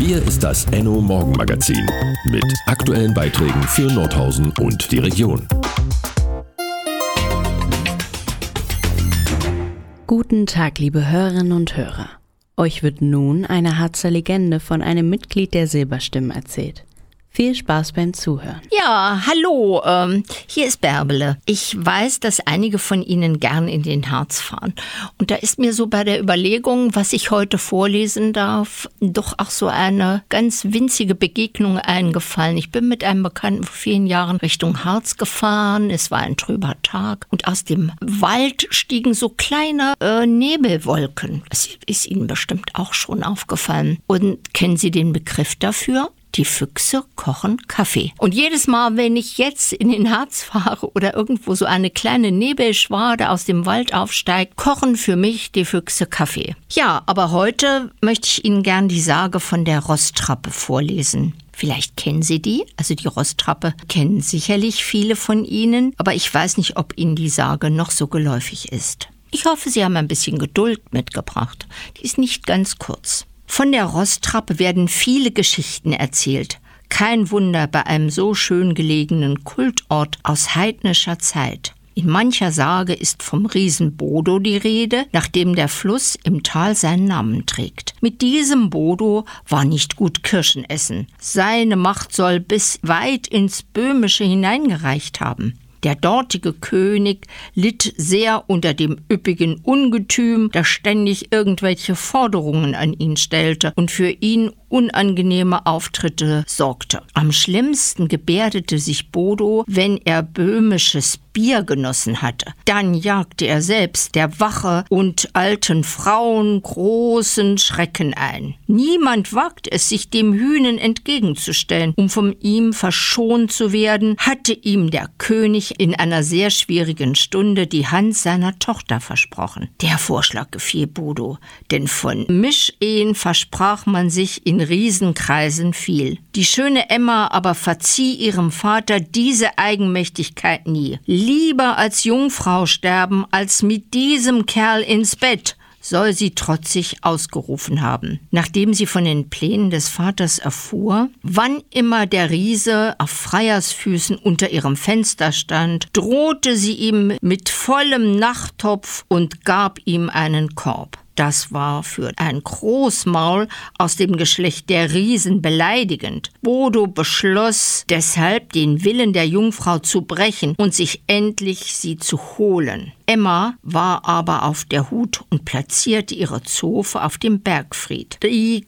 Hier ist das Enno Morgenmagazin mit aktuellen Beiträgen für Nordhausen und die Region. Guten Tag, liebe Hörerinnen und Hörer. Euch wird nun eine Harzer Legende von einem Mitglied der Silberstimmen erzählt. Viel Spaß beim Zuhören. Ja, hallo, hier ist Bärbele. Ich weiß, dass einige von Ihnen gern in den Harz fahren. Und da ist mir so bei der Überlegung, was ich heute vorlesen darf, doch auch so eine ganz winzige Begegnung eingefallen. Ich bin mit einem Bekannten vor vielen Jahren Richtung Harz gefahren. Es war ein trüber Tag und aus dem Wald stiegen so kleine Nebelwolken. Das ist Ihnen bestimmt auch schon aufgefallen. Und kennen Sie den Begriff dafür? Die Füchse kochen Kaffee. Und jedes Mal, wenn ich jetzt in den Harz fahre oder irgendwo so eine kleine Nebelschwade aus dem Wald aufsteigt, kochen für mich die Füchse Kaffee. Ja, aber heute möchte ich Ihnen gern die Sage von der Roßtrappe vorlesen. Vielleicht kennen Sie die, also die Roßtrappe kennen sicherlich viele von Ihnen, aber ich weiß nicht, ob Ihnen die Sage noch so geläufig ist. Ich hoffe, Sie haben ein bisschen Geduld mitgebracht. Die ist nicht ganz kurz. Von der Roßtrappe werden viele Geschichten erzählt. Kein Wunder bei einem so schön gelegenen Kultort aus heidnischer Zeit. In mancher Sage ist vom Riesen Bodo die Rede, nach dem der Fluss im Tal seinen Namen trägt. Mit diesem Bodo war nicht gut Kirschen essen. Seine Macht soll bis weit ins Böhmische hineingereicht haben. Der dortige König litt sehr unter dem üppigen Ungetüm, das ständig irgendwelche Forderungen an ihn stellte und für ihn unangenehme Auftritte sorgte. Am schlimmsten gebärdete sich Bodo, wenn er böhmisches Bier genossen hatte. Dann jagte er selbst der Wache und alten Frauen großen Schrecken ein. Niemand wagt es, sich dem Hühnen entgegenzustellen. Um von ihm verschont zu werden, hatte ihm der König in einer sehr schwierigen Stunde die Hand seiner Tochter versprochen. Der Vorschlag gefiel Bodo, denn von Mischehen versprach man sich in Riesenkreisen viel. Die schöne Emma aber verzieh ihrem Vater diese Eigenmächtigkeit nie. Lieber als Jungfrau sterben, als mit diesem Kerl ins Bett, soll sie trotzig ausgerufen haben. Nachdem sie von den Plänen des Vaters erfuhr, wann immer der Riese auf Freiersfüßen unter ihrem Fenster stand, drohte sie ihm mit vollem Nachttopf und gab ihm einen Korb. Das war für ein Großmaul aus dem Geschlecht der Riesen beleidigend. Bodo beschloss deshalb, den Willen der Jungfrau zu brechen und sich endlich sie zu holen. Emma war aber auf der Hut und platzierte ihre Zofe auf dem Bergfried. Die